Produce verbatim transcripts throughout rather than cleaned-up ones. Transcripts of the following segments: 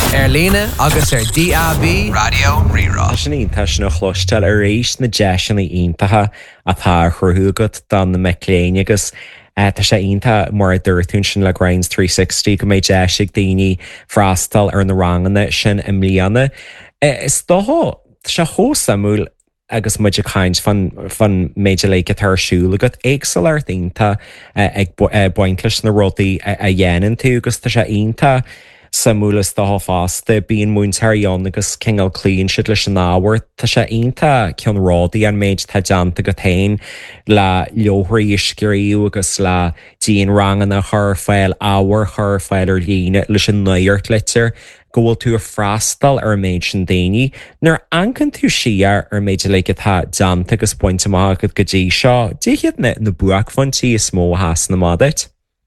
Airlíne agus ar D A B Radio Rirá. Sin ionanta sin na chlostal ar éis na deisina iontatha atá chorthúgad don na mecléine agus tá sé ionanta mar dúirtún sin le Grinds three sixty go méid deisig daoine freastal ar na ranganna sin im líana. Is dótha se thósamúil agus muidir caint fan méidir le tarsúla go éagsal ar daonnta ag buintlis na rudaí a dhéanaan tú agus tá sé ionanta samúlas dá fásta bíon múntaíon agus cingal clíonn siad leis an áhar tá sé ionanta ceann rádaí an méid tá deanta go tain le leothirí isciríú agus le díon ranganna chur fáil áhar chur fáil ar líine leis an nuirt litir gohfuil tú a freastal ar méid sin daoine, nuair ancan tú siar ar méidir le tá deanta agus pointe má go go dtí seo, díchiad na na buach fantí is mó has na mádait?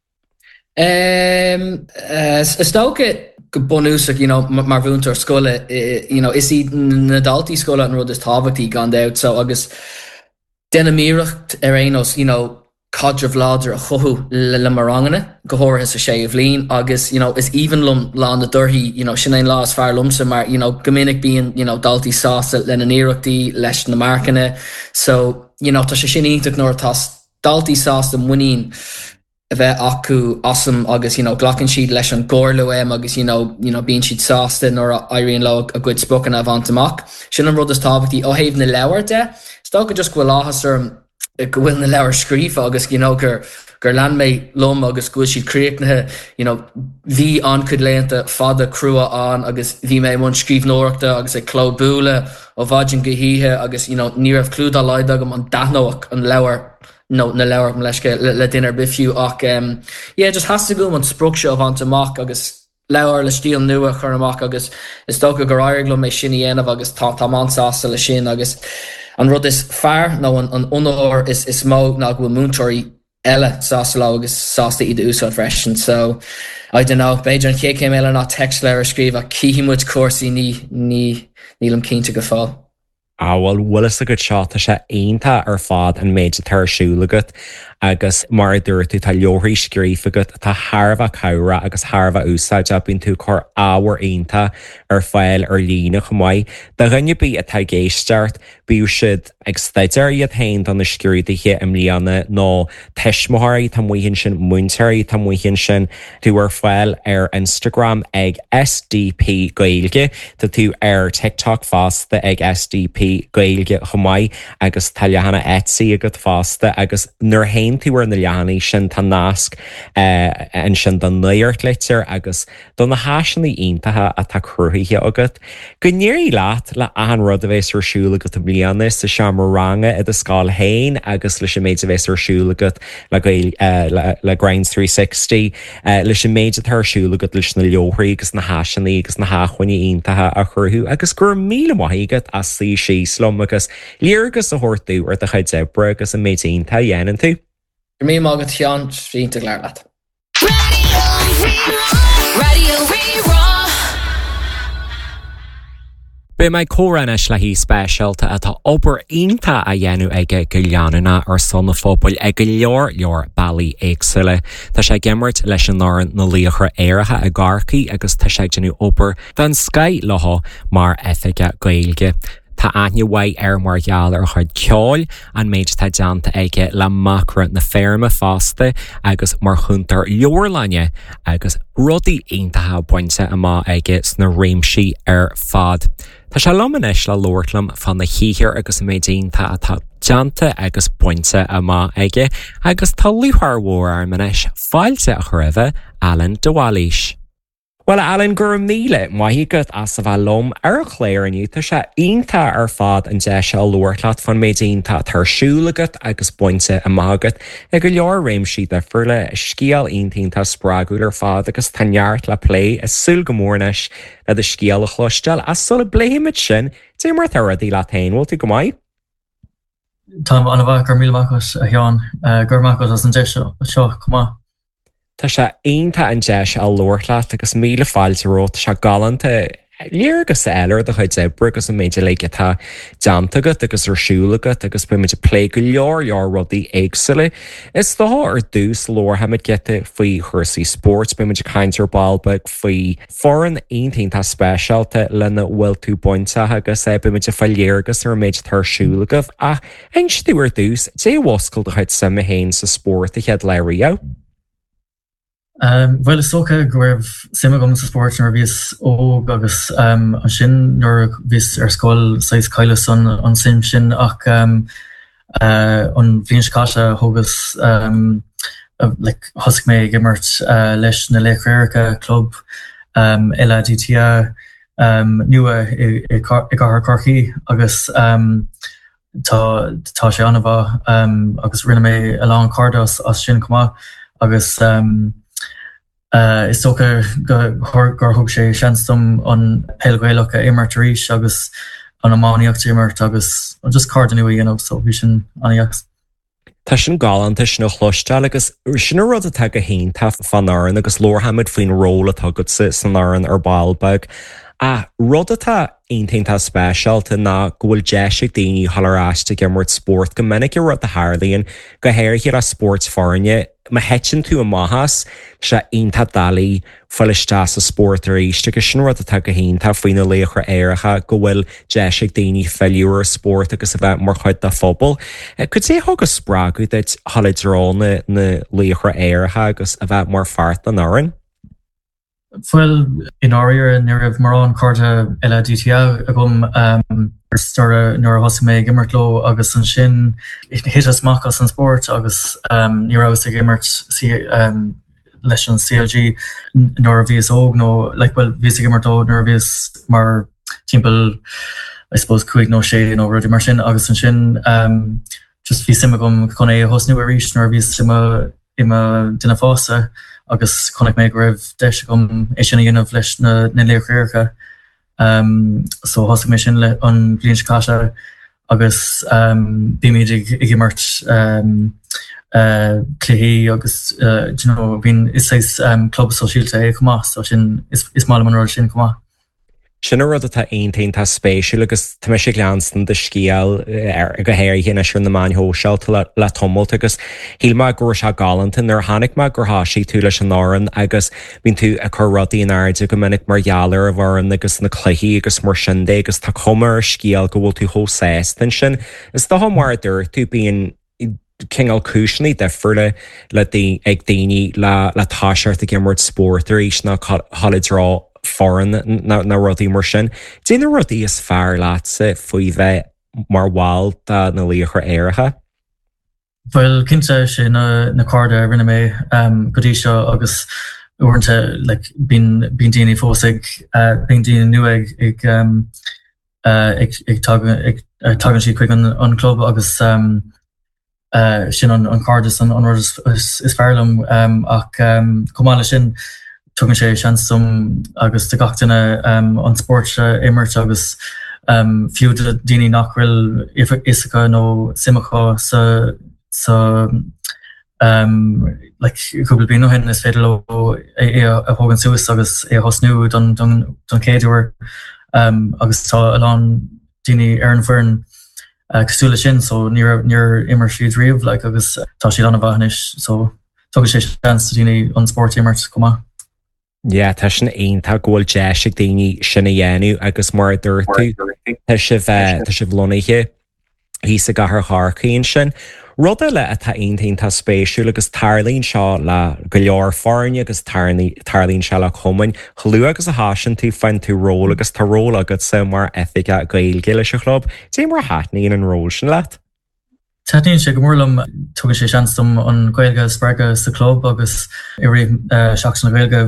Um, uh, Stoke bonúsach, you know, mar bhúntar scoile, you know, is í na daltaí scoile an rud is tábhachtí gan out, so agus denna míreacht ar éonos, you know, cadre vláidir a chothú le le marangana, go háirithe sa sé a bhlín, agus, you know, is even lum lá na dorthaí, you know, sin éon lá is fear lumsa, mar, you know, gomininic bíon, you know, daltaí sásta le na níreachtaí leis na marcanna, so, you know, tá sé sin ionach nóir tá daltaí sásta muín a bheith acu awesome agus, you know, glachan siad leis an gcóirle am agus, you know, you know, bíon siad sásta nor a éiríonn le a good spoken a bhaint amach. Sin an rud is tábhachtí ó thaobh na leabhar de, stocha just go láthas ar go bhfuil na leabhar scrífa agus, you know, gur gur lean mé lom agus go siad críochnathe, you know, bhí an chud léanta fada crua an agus bhí mé mún scríb nóireachta agus ag cló búla ó bhaidin go híthe agus, you know, ní raibh clúd a leid agam an dathnóach an leabhar no na leabhar leisce le, le dinner bifiú ach um, yeah, just has to go an sprug seo bhaint amach agus leabhar le stíl nua chur amach agus is tócha gur airglo mé sin dhéanamh agus tá tá mansásta le sin agus an rud is fearr nó an an unóir is is mó ná go múntóirí eile sásta lá agus sásta iad úsáid freisin, so I don't know, beidir an chéad céim eile ná text leir a scríb a cíhimuid cuasaí ní ní nílam cínta go fáil. Áhfuil bhuilas a go seo tá sé aonanta ar fád an méid tarsúlagat agus mar dúirtú tá leothirí scríofagat tá tharbh cabhra agus tharbh úsáid a bíonn tú chur ábhar aonanta ar fáil ar lína go mhaith. De rinne bí atá géisteart bíú siad ag staidir iad hain don na scríodaithe im líana nó teismothirí tá muhinn sin múntairí tá muhinn sin tú ar fáil ar Instagram ag S D P Gaeilge, tá tú ar TikTok fásta ag S D P Gaeilge go mhaith agus tá lehanana Etsy agat fásta agus nuair hain tú ar na leanaí sin tá nasc an sin don nuirt litir agus don na háisinaí iontathe a tá cruthíthe agat. Go níirí leat le an rud a bheits arsúla go bliana sa se mar ranga i a scáil hain agus leis sin méid a bheits arsúlagat le le Grinds three sixty leis sin méid a tarsúlagat leis na leothirí agus na háisinaí agus na háchuine iontathe a chruthú agus gur míle maithígad a sí sí slum agus líargus a thuirtú ar de chuid zebra agus a méid ionta dhéanaan tú. Mí mágad teán srínta leir leat. Radio Rirá. Bé mai córanis le hí spéisialta atá obair ionta a dhéanú aige go leanana ar sonna fóbail ag go leor leor bailí éagsúile. Tá sé gimmart leis an náran na líochar éirithe a gcarcaí agus tá sé genú obair den Sky leth mar Eithige Gaeilge. Tá aithnehaid ar mar gheall ar chuid ceáil an méid tá deanta aige le macra na féirme fásta agus mar chuntar leorlainne agus rudaí aontathe buinte amá aige sna réimsí ar fad. Tá sé lomanis le loirtlam fan na híhir agus méidínta atá deanta agus buinte amá aige agus tá luthar mhór ar manis fáilte a chuiribh Alan Dowalís. Well, Alan, gur míle maithígad as sa bheith lom ar chléir aniu tá sé ionta ar fad an de se luirlaat fan méidínta tarsúlagat agus buinte amágad ag go leor réimsí de furla scíal aontainnta sprágúil ar fad agus tanneart le plé is sul go mórneis le de scíal a chlostal as sulla bléimiid sin dé mar thuirí le tainhil tú go maiid? Tá an bheith gur míleachchas a teán gur machchas as an de seo seo cumá. Tá sé aonanta an deis a luirlaat agus míle fáilte rót se galanta Léargus eir de chuid debre agus an méidir le tá deantagat agus arsúlagat agus bu méidir lé go leor leor rudaí éagsile. Is dá ar dús lór haid gete faoi chusaí sport bu méidir caiintear balbeg faoi foran aontainnta spéisialta lena bhfuil tú buinte agus é bu méidir fa léargus ar méid tarsúlagah a ein stúir dús dé bhhoscail de chuid sama héin sa sport a chead leirío. Um, well is soca go raibh sima gom sa sport nor bhís óg agus um, an sin nor bhís ar scoil sais caile san an sim sin ach um, uh, an bhíon cáise thugus um, uh, like, thosaigh mé gimmert uh, leis na Léchréirice club um, L A D T A um, nua i, i, i gahar Corcaí agus um, tá, tá sé anna bha um, agus rinne mé a lá cardas as sin cumá agus um, Uh, is soca gur thug sé seanstom an peilgéilecha immert ríis agus an amáíocht immert agus an just card anú dhéanamh so bhí sin aníocht. Tá sin galanta sin chluisteil agus sin rud atá go hénta fanáran agus lórhamid faoin róla tugad san áran ar ballbeg. A rud atá aontainnta spéisialta ná go bhfuil deise daoine thoráiste gimmart sport go minic ar rud a Harlaíonn go héir hir a sport foirne ma hetin tú a maithas se aonanta dalí foiiste sa sport ar éiste go sin rud atá go hénta faoine léochar éirecha go bhfuil deise daoine feiliúr sport agus a bheith mar chuid de fphobal. Cu é thugus sprágu deit halidirrána na léochar éirecha agus a bheith mar fearrt an áran? Well, in áir ní raibh mar an carta L A D T A a gom um, stora nuair a thosaigh mé gimmert ló agus an sin hit as mac as an sport agus um, ní raibh a gimmert si, um, leis an C L G nuair a bhíos óg nó like, well, bhís a gimmert ó nuair a bhíos mar timpeall I suppose cuaig nó sé nó rudí mar sin agus an sin um, just bhí sima gom chun é thosnú a ríis nuair a bhís sima ima duna fása agus connic mé go raibh deise gom é sin a dhéanamh leis na, na Léchréirice. Um, so thosaigh mé sin le an bhliain cáise agus um, bí méid ag gimmert um, uh, cluichí agus uh, you know, bhín is éis um, club sosiálta é cumá so sin is, is mála man rud sin cumá. Sin rud atá aontainnta spéisiúil agus tá sé gleanstan de scíal ar go héir chéine siún na main hóseilta le, le tomult agus hílma gur se galantain ar hanig me gur háí tú leis an áran agus bín tú a chu rudaí an airde go minic margheallar a bharan agus na cluichí agus mar sindé agus tá cumar scíal go bhfuil tú hóséistain sin. Is dá mar dúir tú bíon Kingal cúisinaí defriúile le ag daoine le, le táisiart a gimmart sport ar éis na halidirrá foran na, na rudaí mar sin. Déanana rudaí is fearr lása faoi bheith mar bháil na léochar éirecha? Well, cinnte sé na, na carda rinne mé um, go dtí seo agus uanta like, bín daoine fósaigh uh, bín daoine nua ag, ag, um, uh, ag, ag tagann si chuig an, an club agus um, uh, sin an, an cardas an, an is, is, is fearlam um, ach um, cumála sin tugann sé seanstom agus de gachtainna um, an sport uh, immert agus um, fiú de daoine nachfuil isacha nó simacha sa, sa um, like, cúpla bliain hin is féidir le é a thugann suas agus é thosnú don, don, don céadúir um, agus tá alán daoine ar an bhfoireann uh, cosúla sin so níor immer siad riamh like, agus tá siad an a bhaithnis so tugann sé seans daoine an sport immert cumá. Ja, tá sin aonanta ghfuil deise daoine sinna dhéanú agus mar dúirtú tá si bheith tá si bhlonaiche hí sa gahar Harcaíonn sin. Rud eile atá aontainnta spéisiúil agus tarlaíonn seo le go leor foirne agus tarlaíonn se le chumainn chluú agus a hásin tú fein tú ról agus tá ról agad sa mar ethica gailge leis a chlub. Dé mar háithnaíon an ról sin leat? Táíonn sé go mórlam tugann sé seanstom an Gaeilge spreaga sa club agus i riomh uh, seachas na Gaeilge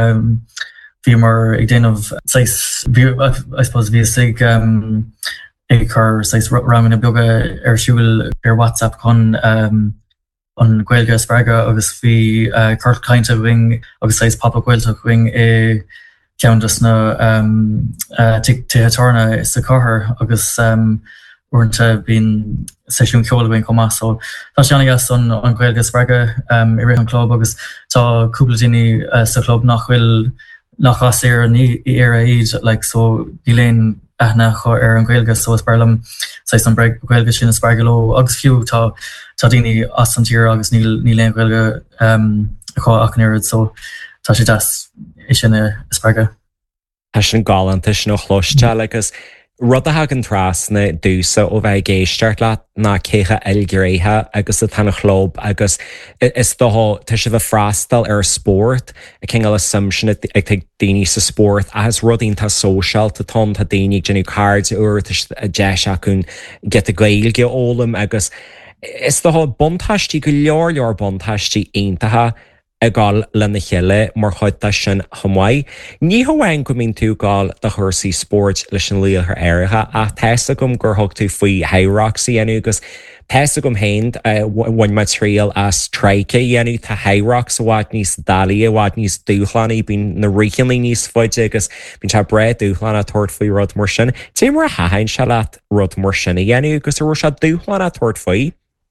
bhí mar ag déanamh I suppose bhí sig um, ag chur ramin na beaga ar siúil ar WhatsApp chun um, an Gaeilge spreaga agus bhí uh, Curt Cainte wing agus sais Papa Gaeltach wing é ceantas na um, uh, títhetarna sa chathair agus um, uanta bín sesiún ceola bhain comá so tá sé anagas an an Gaeilge spreaga um, i riomh an club agus tá cúpla daoine uh, sa club nach bhfuil nach as ar ní ar aid like so Elaine ahna cho ar an gweilga so sparlam sa an break gweilga sin spargalo agus fiú tá tá dini as an tír agus níl níl ein gweilga um cho acnir so tá sé das is in a sparga. Tá sin galanta sin nó chlóiste agus rud a hagan trasna dúsa ó bheith géisteart le ná chécha ilgréthe agus a tanna chlób agus is dóá tá si bheith freistal ar sport a cin gal assumption ag ag daoine sa sport agus rudínta social tá tom tá daoine genú cards uair a deis acún get a gailge ólam agus is dóá bontáistí go leor leor bontáistí aontathe a gáil lena chéile mar chuidta sin chamáid. Ní hamhain go mín tú gáil de chuirsaí sport leis an líoth airithe a teasta gom gur thug tú faoi Hyroxí enú agus teasta gom héint bhain material as treice dhéanú tá Hyrox a bhaid níos dalí a bhaid níos dúchlannaí bín na ricinlí níos foiide agus bín te bre dúchlan a tuairt faoi rud mar sin. Té mar hahain se leat rud mar sin a dhéanú agus a ru se dúchlan a tuairt faoi.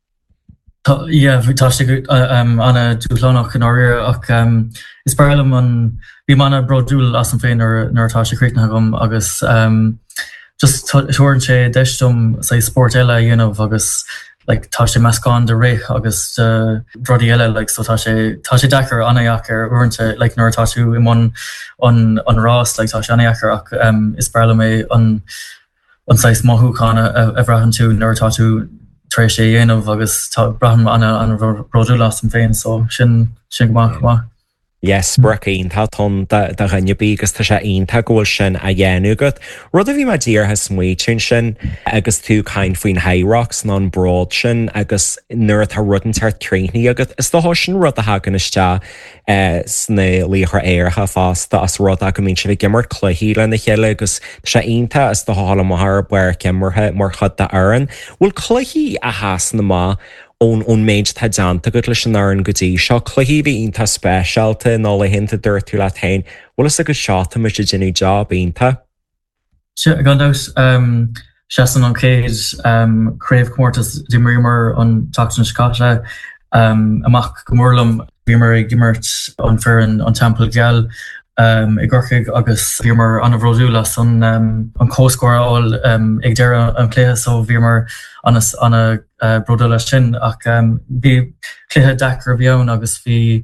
Yeah, fantastic. Um, Anna dúlánach an áir ach um, is barlam an bhí mana brodúil as an féin ar nuairtá sé créitna gom agus um, just tuairn sé deistum sa sport eile dhéanamh agus like tá sé meascán de réich agus uh, drodí eile like so tá sé tá sé dechar anaiach ar uairnte like nuairtá tú im an an an rás like tá sé anaiach ach um, is barlam é an an sais mothúchána a bhrahan tú nuairtá tú tre sé dhéanamh agus tá braham anna an brodú las an féin so sin sin go má. Yes, bracín tá ton de rinneabí agus tá sé aonanta ggóil sin a dhéanú go. Rud a bhí mar díortha smuoitiún sin agus tú cain faoin Hyrox ná an bród sin agus nuair tá rudan tar tríní agus is do sin rud a hagan iste sna líochar éirithe fásta as rud a go mín si bh gimmar chluí le na chéile agus sé aonanta is do hála maithar buir gimmarthe mar chud de airan. Bhfuil chluí a háas na má ón ón méid tá deanta go leis an airan go dtí seo chluí bhí onanta spéisialta ná le hinnta dúir tú le tain. Bhfuil is a go seáta mu sé déanú job aonanta? Gandás um, seaan an céad um, craobh cumartas de mrímar an tatan scáile um, amach gomórlam bhímar ag gimmart an fearan an temple geal um, i gcorcaig agus bhímar an bhródúlas an um, an cóscóráil um, ag deire an cléthe so bhímar an a uh, brodúla sin ach um, bhí cléthe dechar bheann agus bhí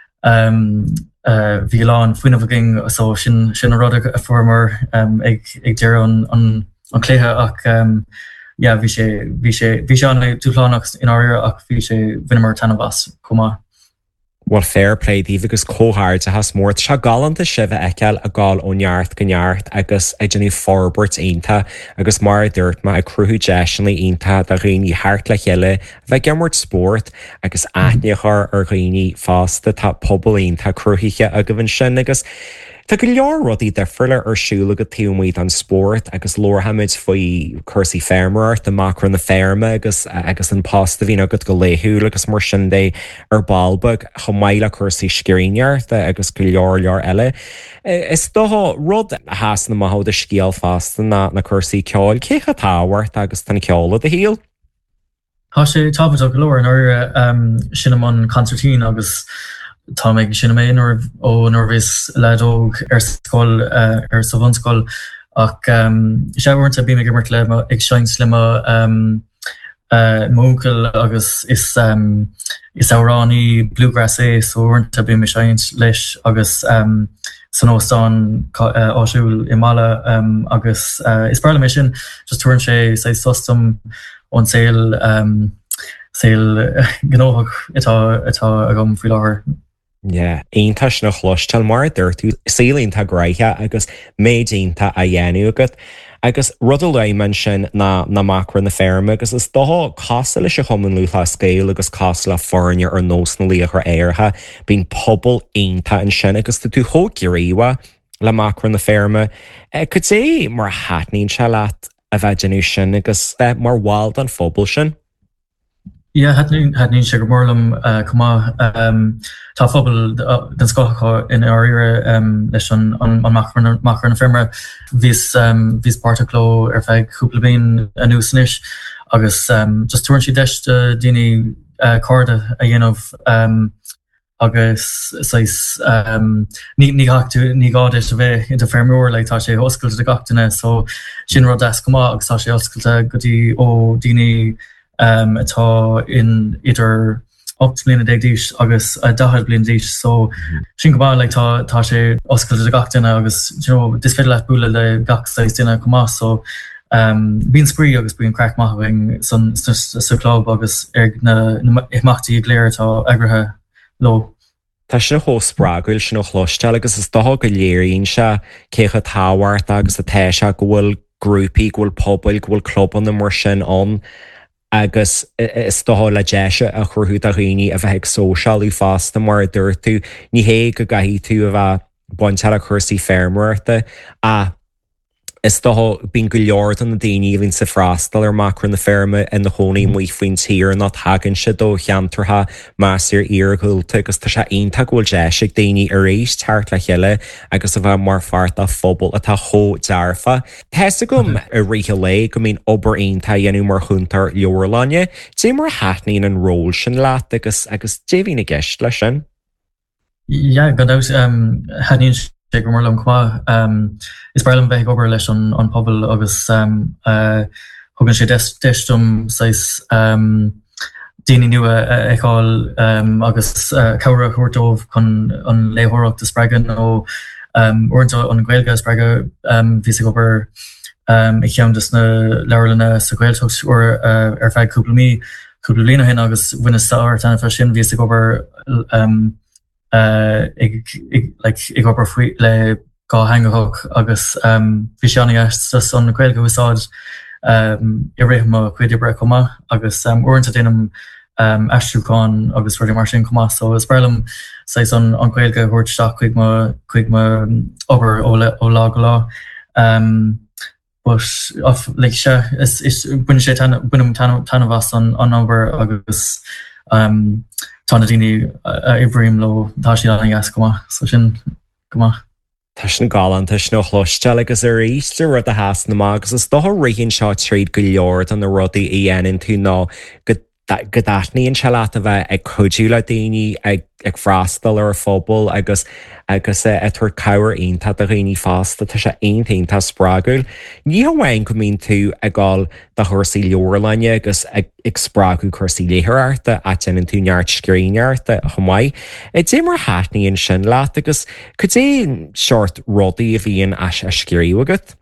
um, uh, bhí lán faoinmh agin so sin sin a rud a formar um, ag ag deire an an an cléthe ach um, yeah, bhí sé bhí sé bhí sé an dúlánach in áir ach bhí sé bhuiinmar tanmhas comá. Well fair play díh agus cóthart a has mórt se galanta sibh eiceil a gáil ónneart goneart agus ag genú forbert aonanta agus mar dúirt ma a cruthú deisinaí aonanta a rií thart le chéile bheith gimmart sport agus aithneachar ar rií fásta tá pobl aonanta cruthaiche a go bhain sin agus tá go leor rudaí defriúla ar siúla go tíomhaid an sport agus lorhamid faoi chusaí fermart de macra na ferme agus agus an pasta bhína go go léthú agus mar sin dé ar balbag chomáile chusaí scríneart agus go leor leor eile. Is dóá rud a háas na maithó de scéal fásta na na chusaí ceáil cécha táhairt agus tan ceála a híal. Tá sé tápatá go leor an áir um, sinamán concertín agus tá méid sinna mé ó nóvis ledóg ar scóil ar sa bhanscoil ach um, sé bhaint a bí mé gimmart le ag sein slima um, uh, mócail agus is um, is áránní bluegrass é so bhaint a bí mé seint leis agus um, san óstán uh, áisiúil i mala um, agus uh, is barla mé sin just tuairn sé sé sostam ón saoil um, saoil gnóthach atá atá a gom faoi láthair. Yeah, aontas na chlostal mar dúirtú sílíonnta graithe agus méidínta a dhéanú agat agus rud a leiman sin na na macra na ferme agus is dóá casa lei se chumann luútha scéil agus casa le forne ar nós na líochar éirithe bín pobl aonanta an sin agus tú thógiríha le macra na ferme. Cud é mar hatnín se leat a bheith genú sin agus mar bháil an phobal sin? Yeah, had ní sé go mórlam cumá tá phobal den scocha in áire um, leis an machar na firma vís um, vís partaló ar feidh cúpla bíon a núsnis agus um, just tuairn si deist uh, daoine uh, corda a dhéanamh um, agus sais um ní ní gachtú ní gáid is a bheith into fermúir le tá sé hoscailte de gachtainna so sin rud as gomá agus tá sé hoscailte gotí ó daoine um atá in idir ocht bliana déag díos agus a dahad bliana díos so sin gomá le tá tá sé hoscailte de gachtainna agus you know dis féidir leat bualadh le gach sais duine gomá so um bíon sprí agus bíon crack maithing san sa club agus ag na imachtaí léir tá agrathe lo. Tá sin hó sprágail sin chlosisteil agus is dá go léiríonn se cécha táhairt agus a téise go bhfuil grúpaí go bhfuil pobail go bhfuil cluban na mar sin an agus is dá le deise a churthú a rií a bheith ag sóseáilú fásta mar a dúir tú ní hé go gaithí tú a bheith buinte a chusaí fermúirta a is dá bín go leor an na daoine hín sa freastal ar macran na ferme in na hónaí mu faoin tír ná tagann se dó cheantartha más ar iargúilta agus tá sé aonanta ghfuil deise daoine ar rééis teart le cheile agus a bheith mar fart a phobal atá thó dearfa. Theasa gom a ríthe le go mín obair aonanta dhéanú mar chuntar leorlanne, dé mar háithnaíon an ról sin leat agus agus déhín na gceist lei sin? Ja, gan um, hadníon go mar lom qua um is bailm bheith obair leis an an pobl agus um uh thugann sé deistum sais um daoine nua eáil um agus uh, cabhra chuirtómh chun an léthóireacht de spreagan ó um orintá an ghailge spreaga um bhí sig obair um i cheantas na leirlanna sa ghailteacht or uh, ar feadh cúpla mí cúpla bliana hin agus bhuina stair tanna fe sin bhí sig obair um Uh, ag, ag, like, ag obair faoi le gá hangahog agus um, bhí seanna as an ghailge úsáid um, i réith má chuidir bre comá agus um, orintanta déanam um, astruúáin agus ruidir mar sin comá so is brelam sais an an ghailge thuirteach chuig má chuig má obair ó lá go lá um, but of like se is is buine sé buinem tanna bhas an an obair agus um tána daoine ibrim lo tá sí an gas gomá so sin gomá. Tá sin gálan tá sin chlosisteil agus ar éiste rud a háas na agus is dá rion seo tríd go leor an na rudaí i dhéanaan tú ná go go daithnaíonn se leat a bheith ag chuidú le daoine ag ag freastal ar phobal agus agus é tuair cabhar aonanta a réoí fásta tá sé aontainnta sprágail. Ní hamhain go mín tú ag gáil de thuirsaí leorlainne agus ag ag sprágú chuirsaí léthirarta a teanann tú neart scrínearta chumáid. I dé mar háithnaíonn sin leat agus chu dé seart rudaí a bhíon as a scríú agat?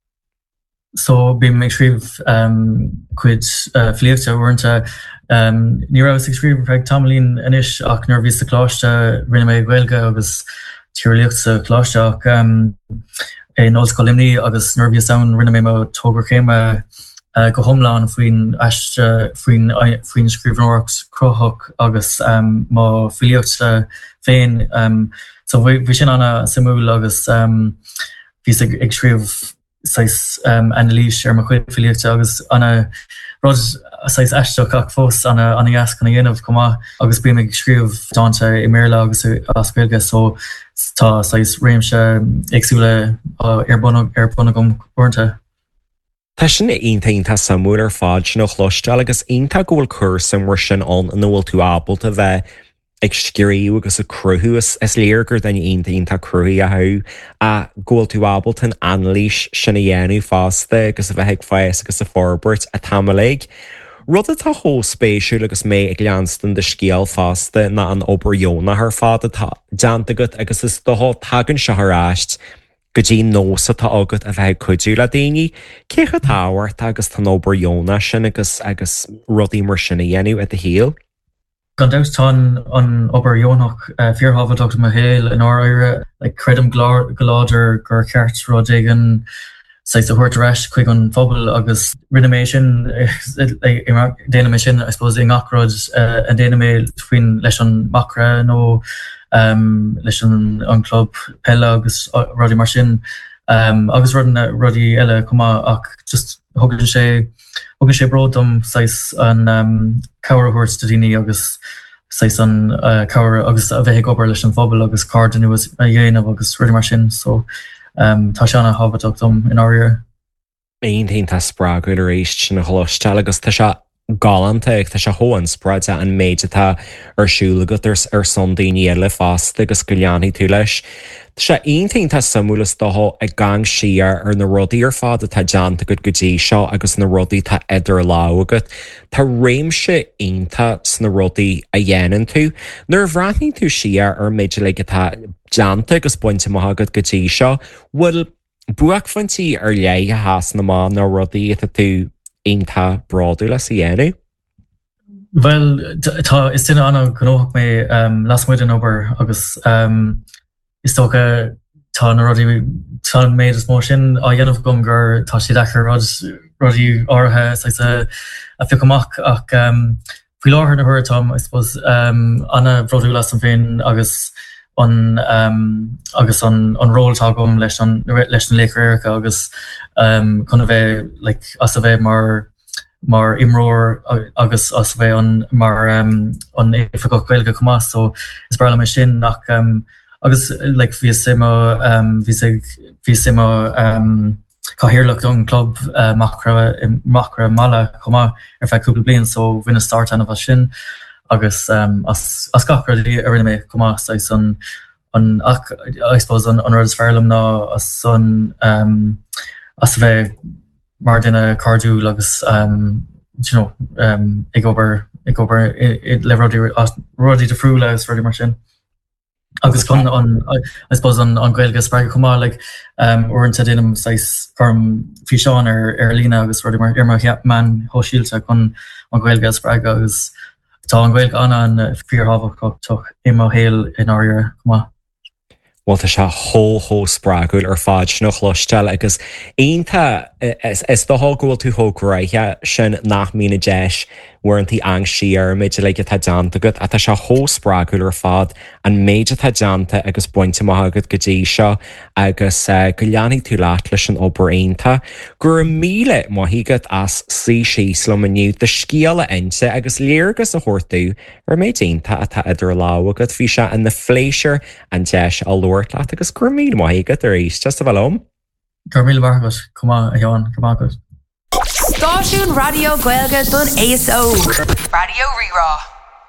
So bí me sríomh um, chuid uh, fliíochtta uanta um, ní rah ag scríomh ag tamlín inis ach nar bhí sa chláiste rinne mé ghailge agus tíorlíocht sa chláisteach um, in ollscoil imní agus nar bhí saon rinne mé má tógra chéime uh, go thomláin faoin eiste faoin faoin scríbhnóireacht crothach agus um, má fliíochtta féin um, so bhí sin anna simúil agus um, bhí ag scríomh sais um analís ar ma chuid filiíochtta agus anna rud sais eisteach ach fós anna anna gas chuna dhéanamh comá agus bí ag scríomh dáanta i méla agus as gailge so tá sais réimse agsúla ar buna ar buna gom uanta. Tá sin aontainnta samú ar fád sin ó chlosisteil agus aonanta go bhfuil cursa mar sin an an bhfuil tú ábalta bheith ag scríú agus a cruthú is léargur den aontainnta cruthí a thu a ggóil tú ábaltain anlís sinna dhéanú fásta agus a bheith ag fees agus a forbert a tamalaigh. Rud atá thó spéisiú agus mé ag leanstan de scéal fásta na an obair Jóna th fád atá deanta agat agus is doá tagann se thráist go dtí nósa tá agat a bheith chuidú le daoine, cécha táhairt agus tá obair Jóna sin agus agus rudaí mar sinna dhéanú a híal. Gan daus tá an obair Jónach uh, fearhabhaach ma héil in áire like credum goláidir gur ceart rodégan sais a thuirt reis chuig an phobal agus rinne sin déana sin I suppose in gachrod uh, an déana mé faoin leis an macra nó um, leis an an club pelle agus uh, rudí mar sin um, agus rudna rudí eile cumá ach just thugann sé Ogan sé brodom sais an um, cabhar thuirt daoine agus sais an uh, cabhar agus a bheith obair leis an phobal agus card nu a dhéanamh agus ruidir mar sin so um, tá seanna habhaach dom in áir. Aontainnta sprágail ar éist sin na chlosisteil agus tá se galanta ag tá se hóan spreide an méide tá arsúlagat ar son daoine le fásta agus go leanaí tú leis. Tá sé aontainn tá samúlas doth ag gang siar ar na rudaí ar fád a tá deanta go go dtí seo agus na rudaí tá idir lá agat. Tá réimse aonanta sna rudaí a dhéanaan tú. Nuair bhreathnaí tú siar ar méide le tá deanta agus buinte maithagad go dtí seo, bhfuil buach fantí ar lé a háas na má na rudaí a tú aonanta braú le sa dhéanú? Well, tá is duine anna gnóach mé las muid an obair agus is tócha tá na rudí tá méid is mór sin a dhéanamh gom gur tá si dechar rudí áthe a fi goach ach fí láthir na thuir tom, I suppose anna brodú las an féin agus an agus an róltá gom leis an leis an léchréircha agus chuna bheith like as a bheith mar mar imróir agus as a bheith an mar an éfa go ghailge comá, so is brala mé sin nach agus like bhí sima bhí bhí sima cahirirlach an club macra macra mala comá ar feith cúpla bliain, so bhína start anna bheit sin agus as as gachraí ar rinne mé comá san an ach I suppose an an rud is fearlam ná as son as bheith mar duine cardú agus you know ag obair ag obair le rudí de friúla is rudí mar sin. Agus chun an I suppose an an gailge spreige comá like orintanta déanam sais chum fi seán ar ar lína agus rudí mar irma man hóisiilte chun an gailge spreige agus tá an gailge anna an fíorhabhach tuch imó héal in áir comá. Well, tá se hó hó sprágúil ar fád sin chlosisteil agus aonanta is do hágóil tú thógraithe sin nach mína deis warintí ang siar méidir le tá deanta go a tá se hó sprágúil ar fád an méide tá deanta agus buinte maithagad go dtí seo agus go leanaí tú leat leis an obair aonanta. Gur míle maithígad as sí síos le maniu de scíala ainte agus léargus a thuirtú ar méid aonanta atá idir lá agad bhí se in na fléisir an deis a luirlaat agus gur míle maithígad ar éis just a bhom. Gur míle margus comá a Johan comá go. Stáisiún Radio Gaeilge don A S O. Radio Rerá.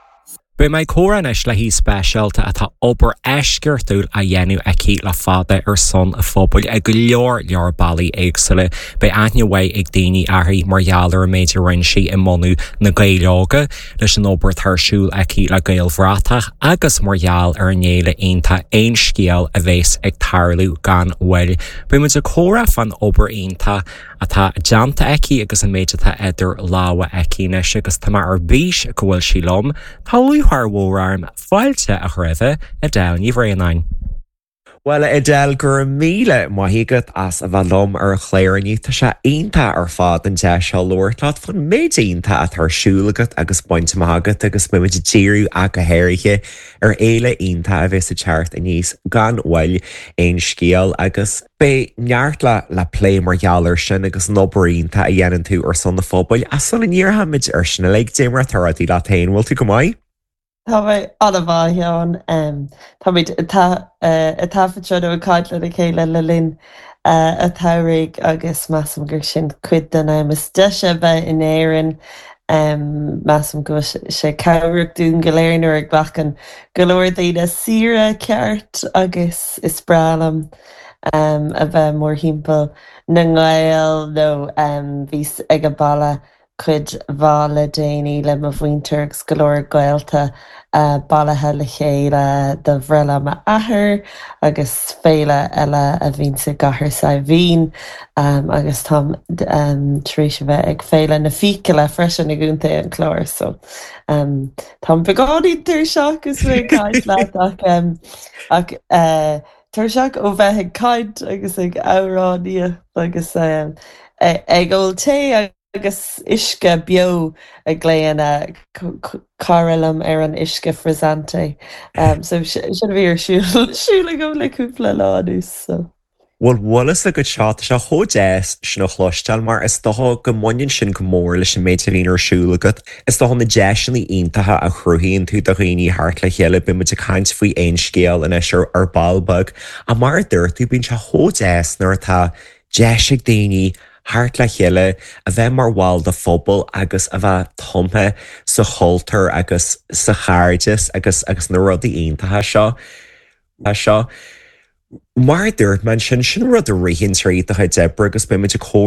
Bu mé córan is le hí spéisialta atá obair eisceirtúil a dhéanú a cí le fada ar son a fóbail a go leor leor bailí éagsúla be aithnehaid ag daoine airthaí margheallar méidir rinsaí i mmanú na Gaeilge leis an obair tharsúil a cí le Gaelbhreatach agus margheall ar néile aonanta aon scéal a bhés ag tarlú gan bhfuil. Bu muid a córa fan obair aonanta atá deanta eici agus an méide tá idir láha eici agus tá mar ar bís go bhfuil sí lom tá luúthar mhórarm fáilte a chruibh a dain í bhréanain. Well, I del gur míle maithígad as a bheit lom ar chléirniu tá sé aonanta ar fád an de seo luirlaat fan méid aonanta a tharsúlagat agus buinte maithagad agus muid tíirú a go héirithe ar éile aonanta a bheits a teart a níos gan bhfuil éon scéal agus bé neart le le plé margheallar sin agus nóbraínta a dhéanaan tú ar son na fóbail a san na níorhamid ar sinna le déimar thoradí le tain bhfuil tú go maiid? Tá bheith anna bhaithán Tá bhid a tafatrú a caiid le a chéile le linn a tairigh agus measam gur sin cuid den mas deise bheith in éan measam go sé cabhraach dún go léirú ag bachan go leir daoine sira ceart agus is bralam a bheith mór himpeall na ngáil nó bhís ag a balla chud bhála déanaí le mo bhaointeargus go leir Gaelta bailithe le chéile do bhreile ma athair agus féile eile a bhín sa gahar sa bhín agus tá tríéis bheith ag féile na fice le freisin na gúnta an chlár, so tá beáí tar seachgus bfu caiid le ach tar seach ó bheith ag caiid agus ag áráníocht agus ag ól té agus isce bio a gléana carlam ar an isce frisante. So sin bhí ar siúla go le cúpla láús, so. Well, bhlas a go seáta se thódéis sin chlosisteil mar is dotha go maiinn sin go mór leis an méid líon arsúlagad. Is dotha na deisinaí aontathe a chruthíonn tú do dhaoine thart le chéile bu muid a caiint faoi aon scéal in is ar balbag a mar dúirt tú bíonn se thódéis nuair atá deis ag daoine háart le chéile a bheith mar bháil de fphobal agus a bheith tomtha sa chultúir agus sa cháirdes agus agus na rudaí aontaithe seo a seo. Mar dúirt man sin sin rud a rion trí a chu debre agus be muid a có